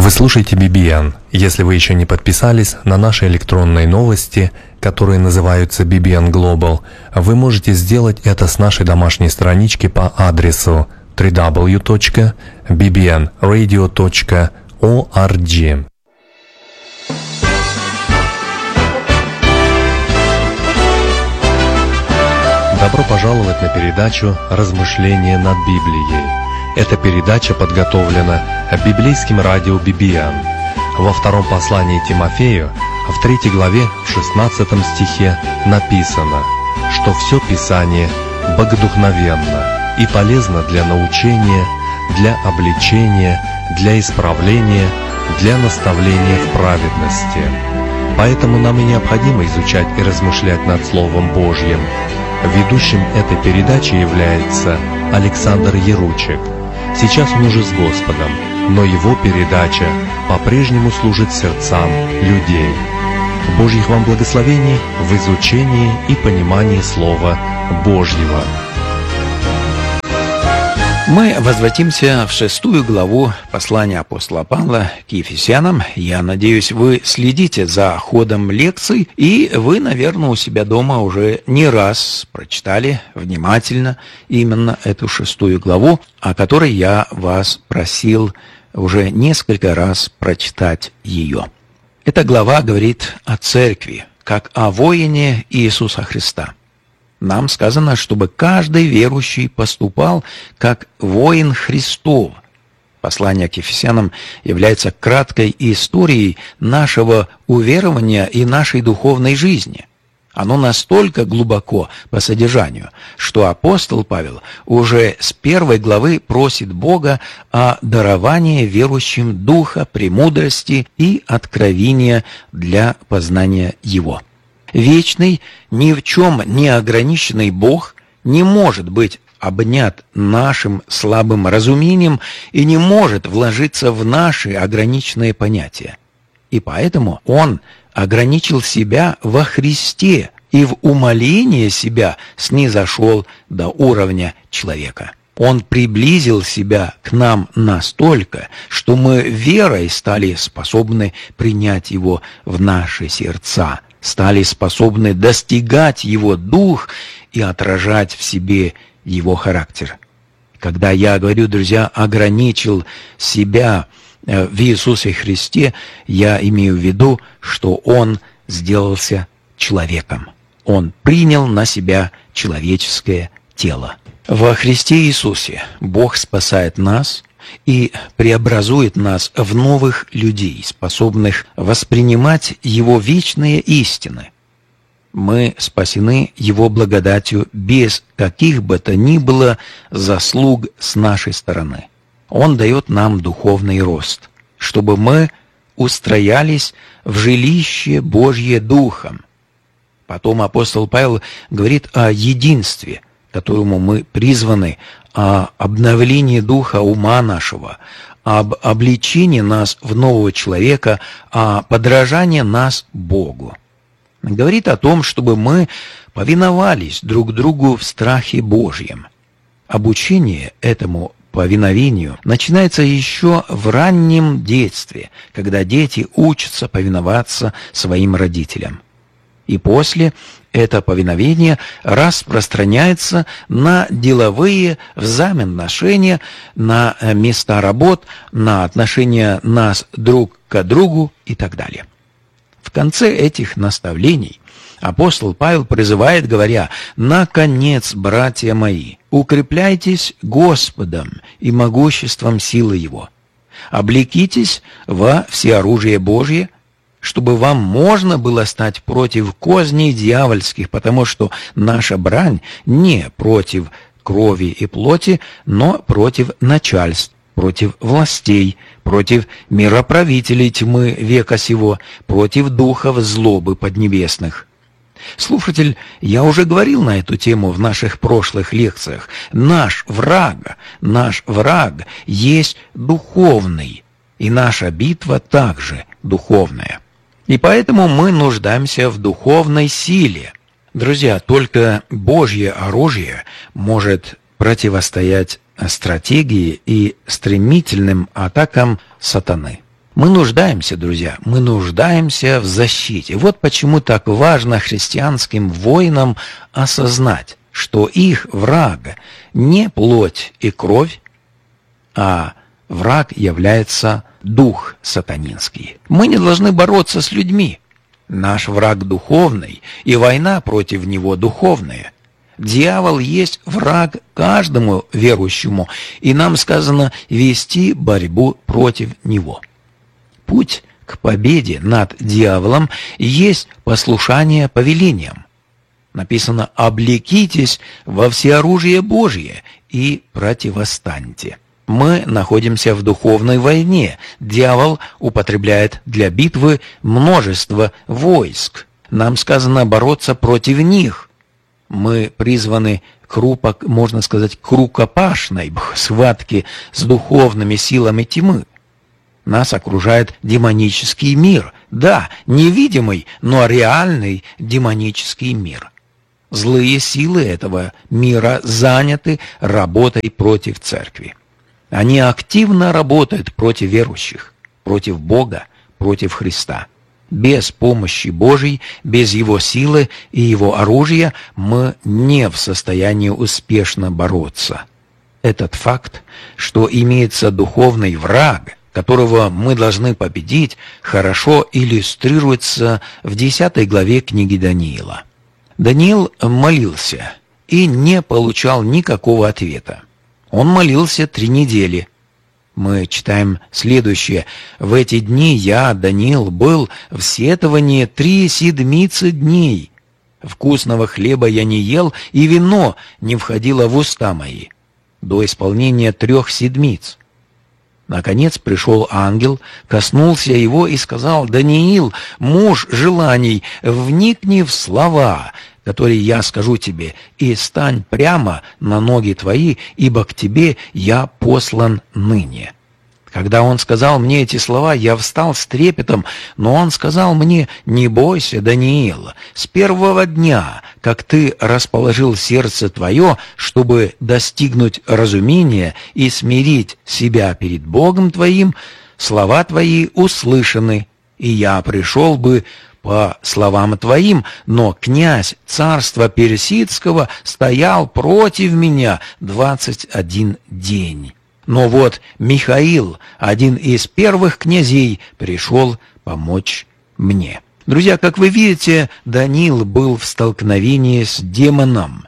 Вы слушаете BBN. Если вы еще не подписались на наши электронные новости, которые называются BBN Global, вы можете сделать это с нашей домашней странички по адресу www.bbnradio.org. Добро пожаловать на передачу «Размышления над Библией». Эта передача подготовлена библейским радио BBN. Во втором послании Тимофею, в 3 главе, в 16 стихе написано, что все Писание богодухновенно и полезно для научения, для обличения, для исправления, для наставления в праведности. Поэтому нам и необходимо изучать и размышлять над Словом Божьим. Ведущим этой передачи является Александр Яручек. Сейчас он уже с Господом, но его передача по-прежнему служит сердцам людей. Божьих вам благословений в изучении и понимании Слова Божьего. Мы возвратимся в 6 главу послания апостола Павла к Ефесянам. Я надеюсь, вы следите за ходом лекций, и вы, наверное, у себя дома уже не раз прочитали внимательно именно эту 6 главу, о которой я вас просил уже несколько раз прочитать ее. Эта глава говорит о церкви, как о воине Иисуса Христа. Нам сказано, чтобы каждый верующий поступал как воин Христов. Послание к Ефесянам является краткой историей нашего уверования и нашей духовной жизни. Оно настолько глубоко по содержанию, что апостол Павел уже с 1 главы просит Бога о даровании верующим духа, премудрости и откровения для познания Его. Вечный, ни в чем не ограниченный Бог не может быть обнят нашим слабым разумением и не может вложиться в наши ограниченные понятия. И поэтому Он ограничил себя во Христе и в умолении себя снизошел до уровня человека. Он приблизил себя к нам настолько, что мы верой стали способны принять Его в наши сердца, стали способны достигать Его дух и отражать в себе Его характер. Когда я говорю, друзья, ограничил себя в Иисусе Христе, я имею в виду, что Он сделался человеком. Он принял на себя человеческое тело. Во Христе Иисусе Бог спасает нас и преобразует нас в новых людей, способных воспринимать Его вечные истины. Мы спасены Его благодатью без каких бы то ни было заслуг с нашей стороны. Он дает нам духовный рост, чтобы мы устроялись в жилище Божье Духом. Потом апостол Павел говорит о единстве, к которому мы призваны, о обновлении духа ума нашего, об обличении нас в нового человека, о подражании нас Богу. Говорит о том, чтобы мы повиновались друг другу в страхе Божьем. Обучение этому повиновению начинается еще в раннем детстве, когда дети учатся повиноваться своим родителям. И после это повиновение распространяется на деловые взаимоотношения, на места работ, на отношения нас друг к другу и так далее. В конце этих наставлений апостол Павел призывает, говоря: «Наконец, братья мои, укрепляйтесь Господом и могуществом силы Его, облекитесь во всеоружие Божье, чтобы вам можно было стать против козней дьявольских, потому что наша брань не против крови и плоти, но против начальств, против властей, против мироправителей тьмы века сего, против духов злобы поднебесных». Слушатель, я уже говорил на эту тему в наших прошлых лекциях. Наш враг есть духовный, и наша битва также духовная. И поэтому мы нуждаемся в духовной силе. Друзья, только Божье оружие может противостоять стратегии и стремительным атакам сатаны. Мы нуждаемся, друзья, мы нуждаемся в защите. Вот почему так важно христианским воинам осознать, что их враг не плоть и кровь, а враг является дух сатанинский. Мы не должны бороться с людьми. Наш враг духовный, и война против него духовная. Дьявол есть враг каждому верующему, и нам сказано вести борьбу против него. Путь к победе над дьяволом есть послушание повелениям. Написано: «Облекитесь во всеоружие Божье и противостаньте». Мы находимся в духовной войне. Дьявол употребляет для битвы множество войск. Нам сказано бороться против них. Мы призваны к рукопашной схватке с духовными силами тьмы. Нас окружает демонический мир. Да, невидимый, но реальный демонический мир. Злые силы этого мира заняты работой против церкви. Они активно работают против верующих, против Бога, против Христа. Без помощи Божьей, без Его силы и Его оружия мы не в состоянии успешно бороться. Этот факт, что имеется духовный враг, которого мы должны победить, хорошо иллюстрируется в 10 главе книги Даниила. Даниил молился и не получал никакого ответа. Он молился 3 недели. Мы читаем следующее: «В эти дни я, Даниил, был в сетовании 3 седмицы дней. Вкусного хлеба я не ел, и вино не входило в уста мои, до исполнения 3 седмиц». Наконец пришел ангел, коснулся его и сказал: «Даниил, муж желаний, вникни в слова, которые я скажу тебе, и стань прямо на ноги твои, ибо к тебе я послан ныне». Когда он сказал мне эти слова, я встал с трепетом, но он сказал мне: «Не бойся, Даниил, с первого дня, как ты расположил сердце твое, чтобы достигнуть разумения и смирить себя перед Богом твоим, слова твои услышаны, и я пришел бы по словам твоим, но князь царства персидского стоял против меня 21 день. Но вот Михаил, один из первых князей, пришел помочь мне». Друзья, как вы видите, Даниил был в столкновении с демоном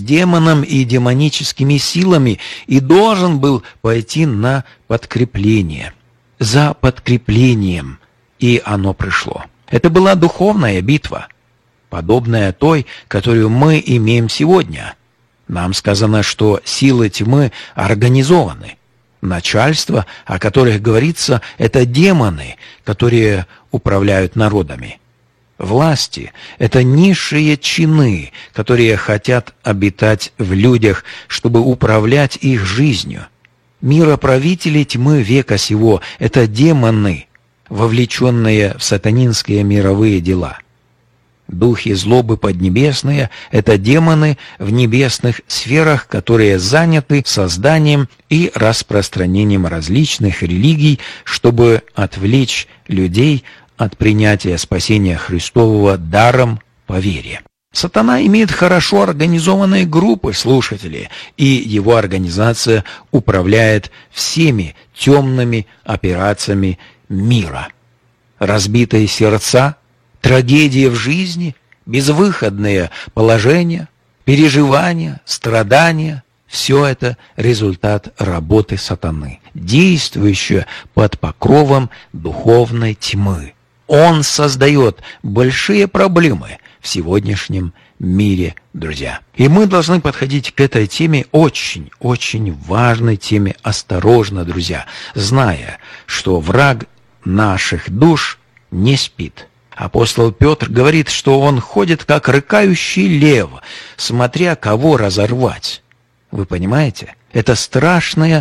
и демоническими силами и должен был пойти на подкрепление. За подкреплением, и оно пришло. Это была духовная битва, подобная той, которую мы имеем сегодня. Нам сказано, что силы тьмы организованы. Начальство, о которых говорится, это демоны, которые управляют народами. Власти – это низшие чины, которые хотят обитать в людях, чтобы управлять их жизнью. Мироправители тьмы века сего – это демоны, вовлеченные в сатанинские мировые дела. Духи злобы поднебесные – это демоны в небесных сферах, которые заняты созданием и распространением различных религий, чтобы отвлечь людей от принятия спасения Христового даром по вере. Сатана имеет хорошо организованные группы слушателей, и его организация управляет всеми темными операциями мира. Разбитые сердца, трагедии в жизни, безвыходные положения, переживания, страдания – все это результат работы сатаны, действующей под покровом духовной тьмы. Он создает большие проблемы в сегодняшнем мире, друзья. И мы должны подходить к этой теме, очень важной теме, осторожно, друзья, зная, что враг наших душ не спит. Апостол Петр говорит, что он ходит как рыкающий лев, смотря кого разорвать. Вы понимаете? Это страшная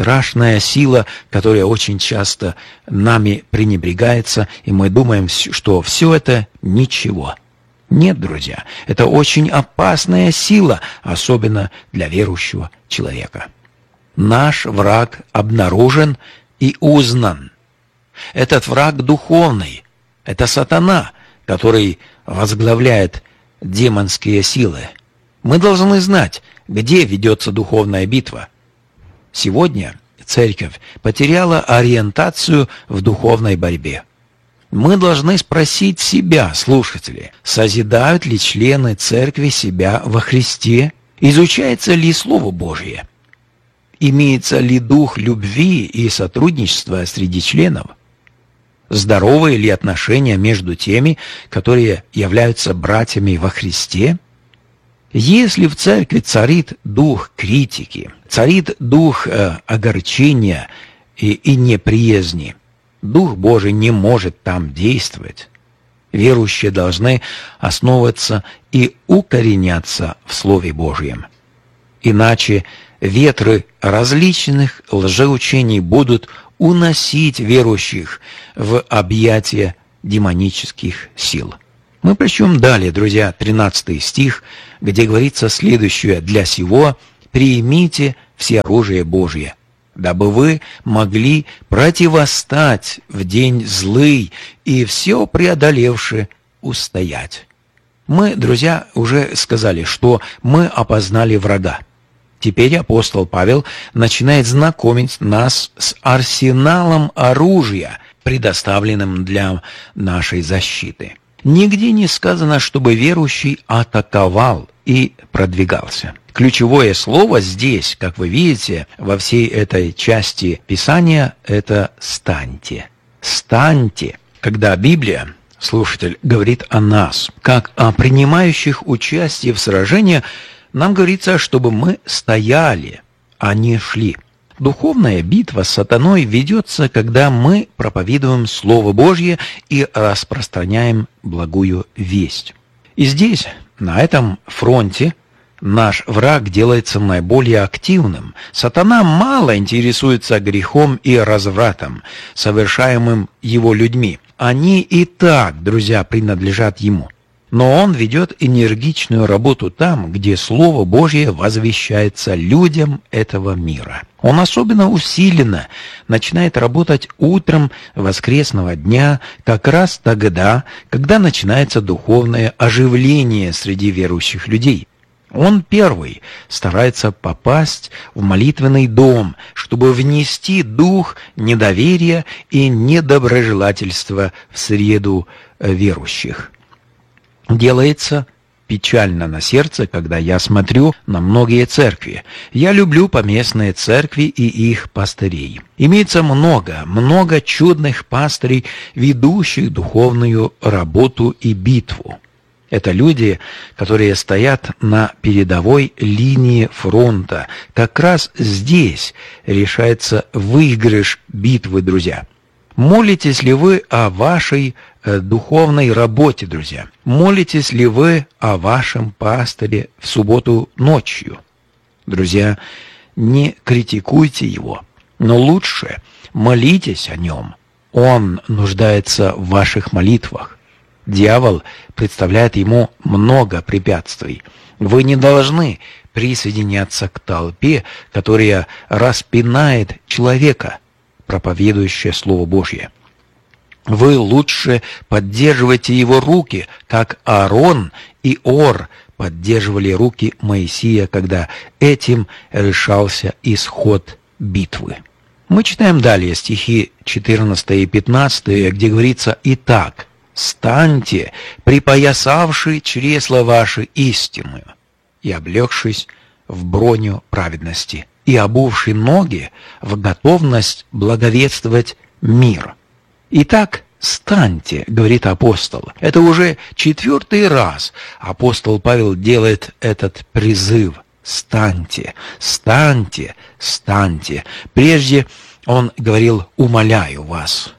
сила, которая очень часто нами пренебрегается, и мы думаем, что все это ничего. Нет, друзья, это очень опасная сила, особенно для верующего человека. Наш враг обнаружен и узнан. Этот враг духовный, это сатана, который возглавляет демонские силы. Мы должны знать, где ведется духовная битва. Сегодня церковь потеряла ориентацию в духовной борьбе. Мы должны спросить себя, слушатели, созидают ли члены церкви себя во Христе? Изучается ли Слово Божье? Имеется ли дух любви и сотрудничества среди членов? Здоровые ли отношения между теми, которые являются братьями во Христе? Если в церкви царит дух критики, царит дух огорчения и неприязни, Дух Божий не может там действовать. Верующие должны основываться и укореняться в Слове Божьем. Иначе ветры различных лжеучений будут уносить верующих в объятия демонических сил. Мы прочтем далее, друзья, 13 стих, где говорится следующее: «Для сего примите все оружие Божье, дабы вы могли противостать в день злый и все преодолевши устоять». Мы, друзья, уже сказали, что мы опознали врага. Теперь апостол Павел начинает знакомить нас с арсеналом оружия, предоставленным для нашей защиты. Нигде не сказано, чтобы верующий атаковал и продвигался. Ключевое слово здесь, как вы видите, во всей этой части Писания, это «станьте». «Станьте». Когда Библия, слушатель, говорит о нас, как о принимающих участие в сражении, нам говорится, чтобы мы стояли, а не шли. Духовная битва с сатаной ведется, когда мы проповедуем Слово Божье и распространяем благую весть. И здесь, на этом фронте, наш враг делается наиболее активным. Сатана мало интересуется грехом и развратом, совершаемым его людьми. Они и так, друзья, принадлежат ему. Но он ведет энергичную работу там, где Слово Божье возвещается людям этого мира. Он особенно усиленно начинает работать утром воскресного дня, как раз тогда, когда начинается духовное оживление среди верующих людей. Он первый старается попасть в молитвенный дом, чтобы внести дух недоверия и недоброжелательства в среду верующих. Делается печально на сердце, когда я смотрю на многие церкви. Я люблю поместные церкви и их пастырей. Имеется много чудных пастырей, ведущих духовную работу и битву. Это люди, которые стоят на передовой линии фронта. Как раз здесь решается выигрыш битвы, друзья. Молитесь ли вы о вашей духовной работе, друзья? Молитесь ли вы о вашем пасторе в субботу ночью? Друзья, не критикуйте его, но лучше молитесь о нем. Он нуждается в ваших молитвах. Дьявол представляет ему много препятствий. Вы не должны присоединяться к толпе, которая распинает человека, проповедующее Слово Божье. Вы лучше поддерживайте его руки, как Аарон и Ор поддерживали руки Моисея, когда этим решался исход битвы. Мы читаем далее стихи 14 и 15, где говорится: «Итак, станьте, припоясавши чресла ваши истинную, и облегшись в броню праведности, и обувши ноги в готовность благовествовать мир». Итак, станьте, говорит апостол. Это уже 4-й раз апостол Павел делает этот призыв. Станьте, станьте, станьте. Прежде он говорил: умоляю вас,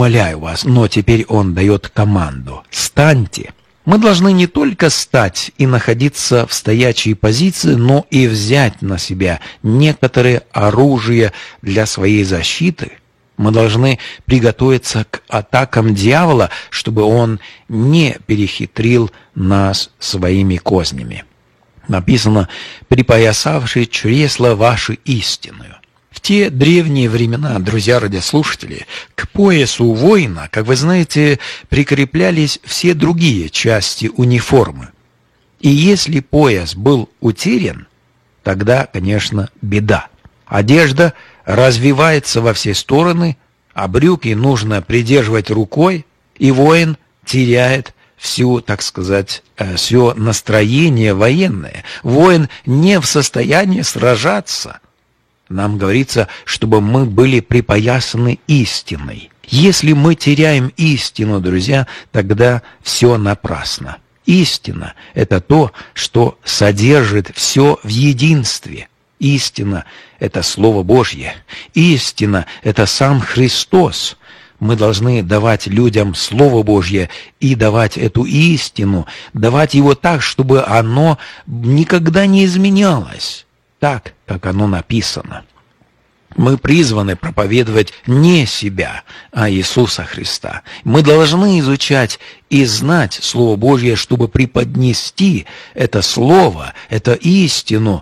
но теперь он дает команду: станьте. Мы должны не только стать и находиться в стоячей позиции, но и взять на себя некоторые оружия для своей защиты. Мы должны приготовиться к атакам дьявола, чтобы он не перехитрил нас своими кознями. Написано: «припоясавши чресла ваши истинную». В те древние времена, друзья радиослушатели, к поясу воина, как вы знаете, прикреплялись все другие части униформы. И если пояс был утерян, тогда, конечно, беда. Одежда развивается во все стороны, а брюки нужно придерживать рукой, и воин теряет всю, так сказать, все настроение военное. Воин не в состоянии сражаться. Нам говорится, чтобы мы были припоясаны истиной. Если мы теряем истину, друзья, тогда все напрасно. Истина – это то, что содержит все в единстве. Истина – это Слово Божье. Истина – это сам Христос. Мы должны давать людям Слово Божье и давать эту истину, давать его так, чтобы оно никогда не изменялось, так, как оно написано. Мы призваны проповедовать не себя, а Иисуса Христа. Мы должны изучать и знать Слово Божье, чтобы преподнести это Слово, эту истину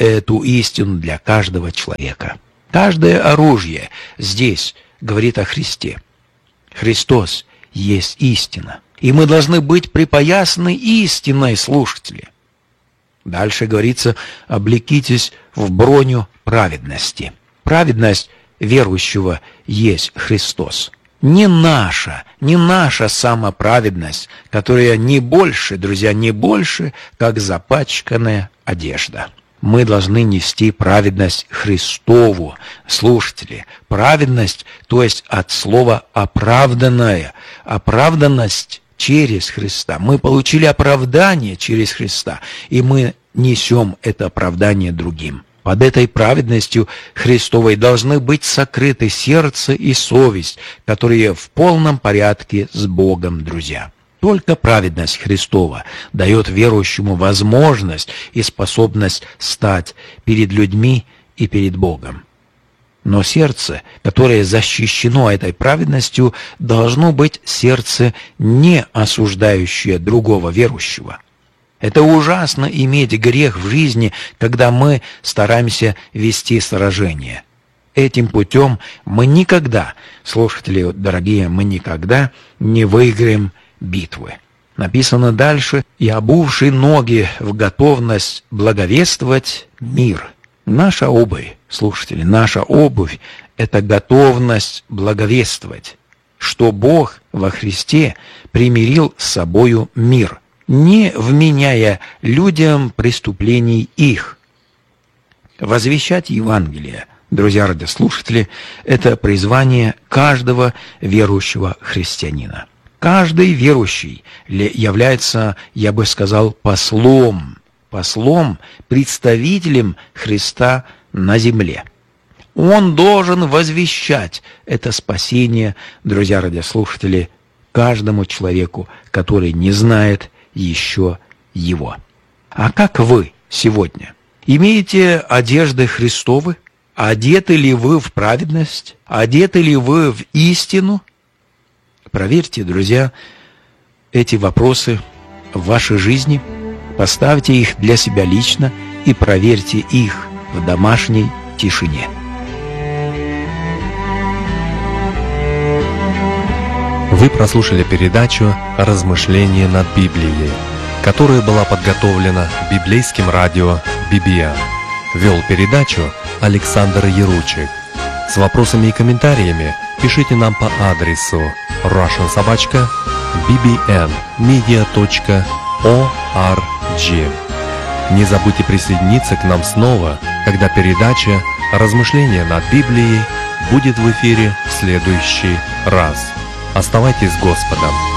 для каждого человека. Каждое оружие здесь говорит о Христе. Христос есть истина. И мы должны быть припоясаны истиной, слушатели. Дальше говорится: облекитесь в броню праведности. Праведность верующего есть Христос. Не наша самоправедность, которая не больше, друзья, не больше, как запачканная одежда. Мы должны нести праведность Христову. Слушатели, праведность, то есть от слова оправданная. Оправданность через Христа. Мы получили оправдание через Христа, и мы несем это оправдание другим. Под этой праведностью Христовой должны быть сокрыты сердце и совесть, которые в полном порядке с Богом, друзья. Только праведность Христова дает верующему возможность и способность стать перед людьми и перед Богом. Но сердце, которое защищено этой праведностью, должно быть сердце, не осуждающее другого верующего. Это ужасно иметь грех в жизни, когда мы стараемся вести сражение. Этим путем мы никогда, слушатели дорогие, мы никогда не выиграем битвы. Написано дальше: «И обувши ноги в готовность благовествовать мир». Наша обувь, слушатели, наша обувь – это готовность благовествовать, что Бог во Христе примирил с собою мир, не вменяя людям преступлений их. Возвещать Евангелие, друзья радиослушатели, это призвание каждого верующего христианина. Каждый верующий является, я бы сказал, послом, представителем Христа на земле. Он должен возвещать это спасение, друзья радиослушатели, каждому человеку, который не знает еще его. А как вы сегодня? Имеете одежды Христовы? Одеты ли вы в праведность? Одеты ли вы в истину? Проверьте, друзья, эти вопросы в вашей жизни, поставьте их для себя лично и проверьте их в домашней тишине. Вы прослушали передачу «Размышления над Библией», которая была подготовлена библейским радио BBN. Вел передачу Александр Яручик. С вопросами и комментариями пишите нам по адресу russian@bbnmedia.org. Не забудьте присоединиться к нам снова, когда передача «Размышления над Библией» будет в эфире в следующий раз. Оставайтесь с Господом.